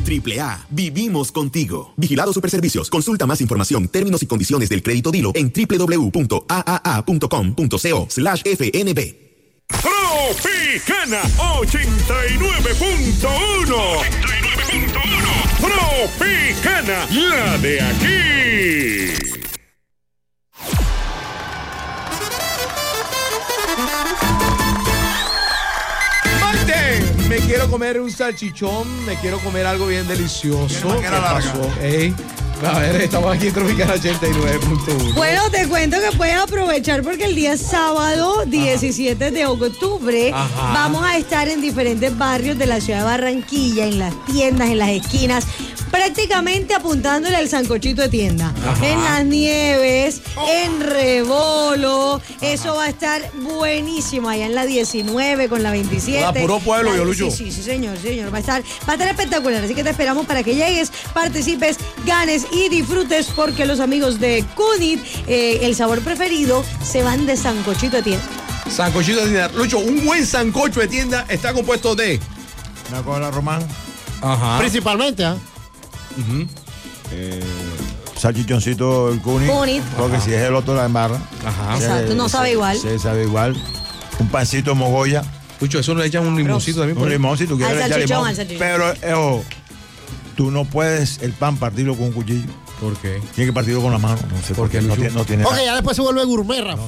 AAA, vivimos contigo. Vigilado Superservicios. Consulta más información, términos y condiciones del crédito Dilo en www.aaa.com.co/FNB. Tropicana 89.1. Tropicana, la de aquí. Me quiero comer un salchichón, me quiero comer algo bien delicioso. ¿Qué pasó? A ver, estamos aquí en Tropicana 89.1. Bueno, te cuento que puedes aprovechar porque el día sábado 17 de octubre vamos a estar en diferentes barrios de la ciudad de Barranquilla, en las tiendas, en las esquinas, prácticamente apuntándole al sancochito de tienda. En las Nieves, en Rebolo. Eso va a estar buenísimo allá en la 19 con la 27. A puro pueblo, yo Lucho. Sí, señor. Va a estar espectacular. Así que te esperamos para que llegues, participes, ganes y disfrutes, porque los amigos de Cunit, el sabor preferido, se van de sancochito de tienda. Sancochito de tienda. Lucho, un buen sancocho de tienda está compuesto de una cola román. Principalmente, salchichoncito el Cunit. Porque si es el otro la embarra. Exacto, no sabe igual. Sí, sabe igual. Un pancito mogolla. Lucho, eso le echan un limoncito también. Un limón si tú quieres echar limón. Al salchichón. Pero, tú no puedes el pan partirlo con un cuchillo. ¿Por qué? Tiene que partirlo con la mano. No sé por qué. No tiene Ok, ya después se vuelve gourmet, Rafa.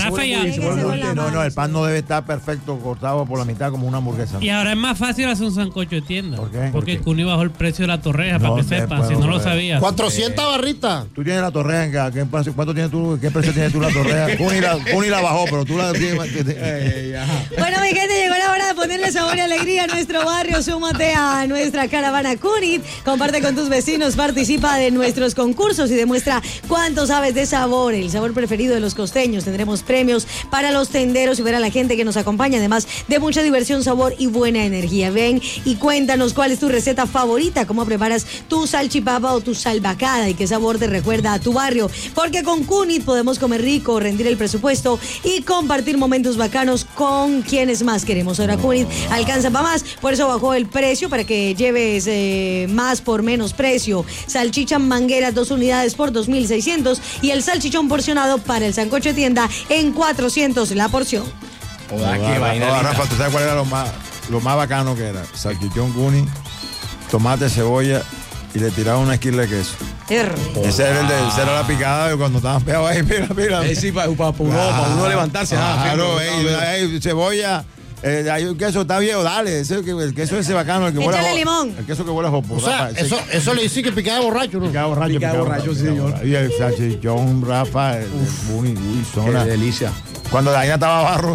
No, el pan no debe estar perfecto, cortado por la mitad como una hamburguesa. Y ahora es más fácil hacer un sancocho de tienda. ¿Por qué? Porque el Cuni bajó el precio de la torreja, para que sepas, si no lo sabías. 400 barritas. Tú tienes la torreja, ¿cuánto tienes tú? ¿Qué precio tienes tú la torreja? Cuni la bajó, pero tú la tienes. Bueno, mi gente, llegó la hora de ponerle sabor y alegría a nuestro barrio. Súmate a nuestra caravana Cunit. Comparte con tus vecinos, participa de nuestros concursos y demuestra cuánto sabes de sabor, el sabor preferido de los costeños. Tendremos premios para los tenderos y ver a la gente que nos acompaña, además de mucha diversión, sabor y buena energía. Ven y cuéntanos cuál es tu receta favorita, cómo preparas tu salchipapa o tu salvacada y qué sabor te recuerda a tu barrio, porque con Cunit podemos comer rico, rendir el presupuesto y compartir momentos bacanos con quienes más queremos. Ahora Cunit alcanza para más, por eso bajó el precio para que lleves más por menos precio. Salchicha manguera 2 unidades por 2.600 y el salchichón porcionado para el sancocho de tienda en 400 la porción. Rafa, ¿tú sabes cuál era lo más bacano que era? Salchichón Cunit, tomate, cebolla y le tiraba una esquina de queso. Ese era la picada cuando estaban pegados ahí, mira. Sí, para uno levantarse. Claro, cebolla. Hay un queso, está viejo, dale. El queso ese bacano, el que huele a limón. El queso que huele a jopo. O sea, eso le dice que picaba borracho, ¿no? Picaba borracho, sí, señor. Y el salchichón, Rafa, uy, zona. Qué delicia. Cuando la harina estaba barro,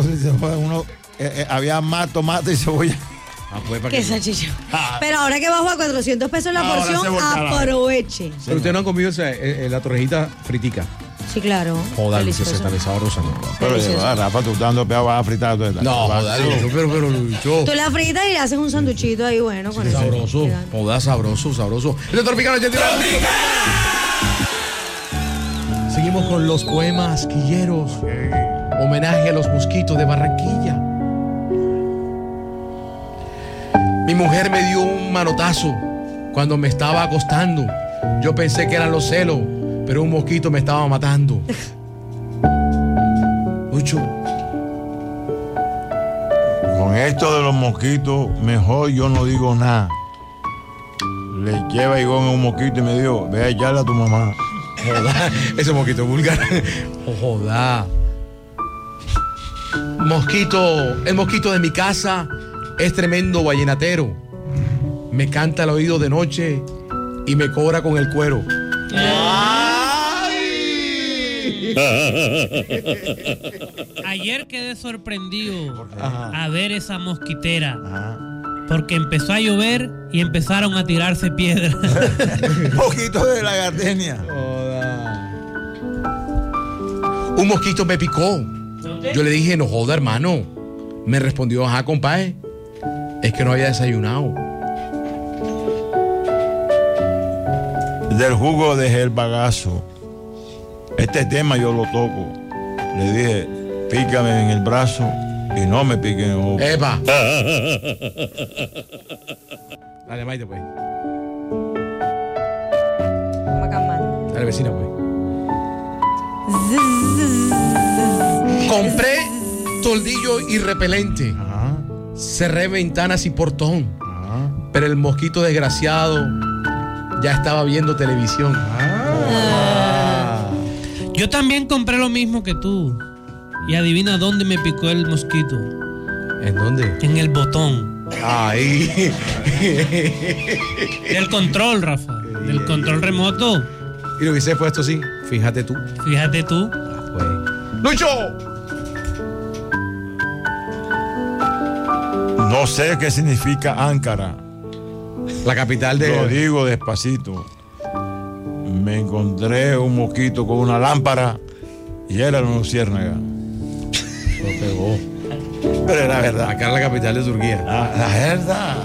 había más tomate y cebolla. Qué salchichón. Pero ahora que bajó a 400 pesos la porción, aproveche. Pero ustedes no han comido la torrejita fritica. Sí, claro. Joder, se está sabrosa. Pero Rafa, tú dando peado vas a fritar. No, joder, pero Lucho. Tú la fritas y le haces un sanduchito ahí bueno con eso. Sabroso. Joder, sabroso. El Tropicana 89. Seguimos con los poemas quilleros. Homenaje a los mosquitos de Barranquilla. Mi mujer me dio un manotazo cuando me estaba acostando. Yo pensé que eran los celos, pero un mosquito me estaba matando. Lucho. Con esto de los mosquitos, mejor yo no digo nada. Le lleva Igón a un mosquito y me dijo, ve a echarle a tu mamá. Joda, ese mosquito vulgar. Joda. El mosquito de mi casa es tremendo vallenatero. Me canta al oído de noche y me cobra con el cuero. Ayer quedé sorprendido a ver esa mosquitera. Porque empezó a llover y empezaron a tirarse piedras. Un poquito de la gardenia. Un mosquito me picó. Yo le dije, no joda, hermano. Me respondió, ajá, compadre. Es que no había desayunado. Del jugo dejé el bagazo. Este tema yo lo toco. Le dije, pícame en el brazo y no me pique en el ojo. ¡Epa! Dale, Maite, pues. Dale, vecina, pues. Compré toldillo y repelente. Ajá. Cerré ventanas y portón. Ajá. Pero el mosquito desgraciado ya estaba viendo televisión. Yo también compré lo mismo que tú. Y adivina dónde me picó el mosquito. ¿En dónde? En el botón. Ahí. Del control, Rafa. Del control remoto. Y lo hubiese puesto así. Fíjate tú. Fíjate tú. Pues. ¡Lucho! No sé qué significa Ankara. La capital de... Lo digo despacito. Me encontré un mosquito con una lámpara y era una luciérnaga. Lo pegó. Pero era verdad. Acá es la capital de Turquía. La verdad.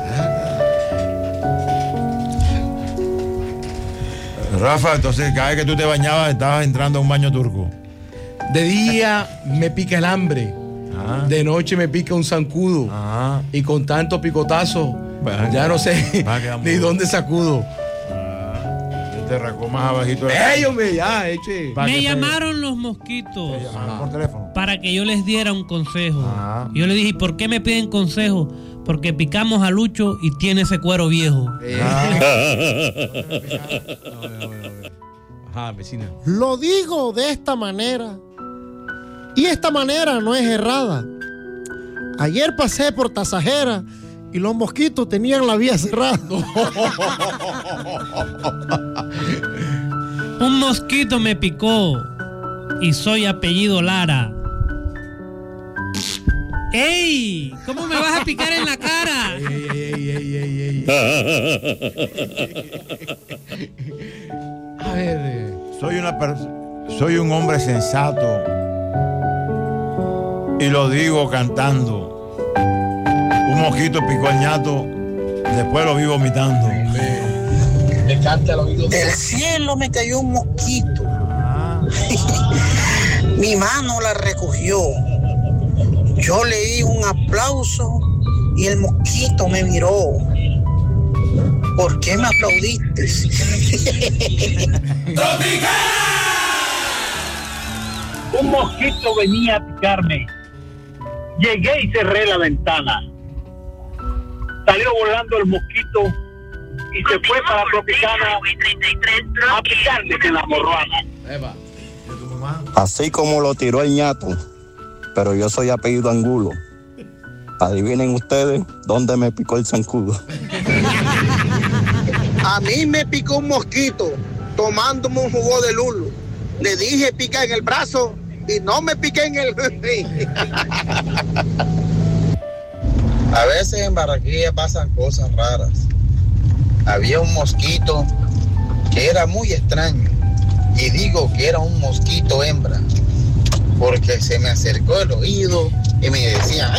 Rafa, entonces cada vez que tú te bañabas estabas entrando a un baño turco. De día me pica el hambre. Ah. De noche me pica un zancudo. Ah. Y con tanto picotazo, ya no sé ni dónde sacudo. Te rascó más abajito. ¡Ey, hombre! Ya, eche. Me llamaron los mosquitos Por teléfono. para que yo les diera un consejo. Ajá. Yo le dije, ¿por qué me piden consejo? Porque picamos a Lucho y tiene ese cuero viejo. Ajá, vecina. Lo digo de esta manera. Y esta manera no es errada. Ayer pasé por Tasajera y los mosquitos tenían la vía cerrada. Un mosquito me picó y soy apellido Lara. ¡Ey! ¿Cómo me vas a picar en la cara? Ey. A ver. Soy un hombre sensato y lo digo cantando. Un mosquito picó al ñato, después lo vi vomitando. Del cielo me cayó un mosquito. Mi mano la recogió. Yo le di un aplauso y el mosquito me miró. ¿Por qué me aplaudiste? Un mosquito venía a picarme. Llegué y cerré la ventana. Salió volando el mosquito y se fue para Tropicana a picarme en la morruana. Así como lo tiró el ñato, pero yo soy apellido Angulo. Adivinen ustedes dónde me picó el zancudo. A mí me picó un mosquito tomándome un jugo de lulo. Le dije pica en el brazo y no me piqué en el... A veces en Barranquilla pasan cosas raras. Había un mosquito que era muy extraño. Y digo que era un mosquito hembra, porque se me acercó el oído y me decía...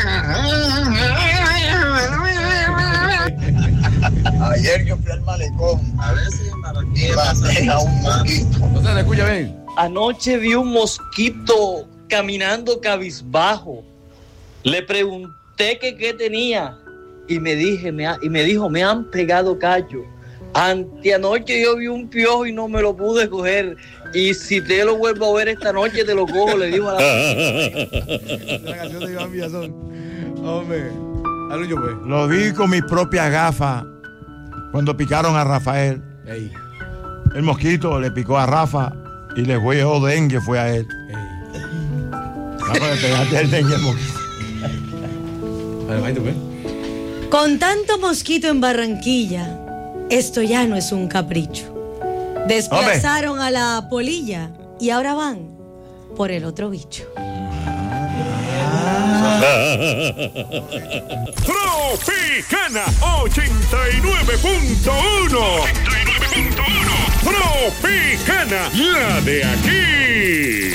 Ayer yo fui al malecón. A veces en Barranquilla pasa un mosquito. ¿No se escucha bien? Anoche vi un mosquito caminando cabizbajo. Le pregunté que qué tenía y me dijo, me han pegado callo. Anteanoche yo vi un piojo y no me lo pude coger. Y si te lo vuelvo a ver esta noche, te lo cojo, le dijo a la canción de Iván Villazón. Hombre, Aluyo, pues. Lo vi con mis propias gafas cuando picaron a Rafael. Ey. El mosquito le picó a Rafa y le fue dengue, fue a él. Vamos a pegarte el dengue al mosquito. Pues. Con tanto mosquito en Barranquilla, esto ya no es un capricho. Desplazaron a la polilla y ahora van por el otro bicho. Tropicana 89.1. Tropicana, la de aquí.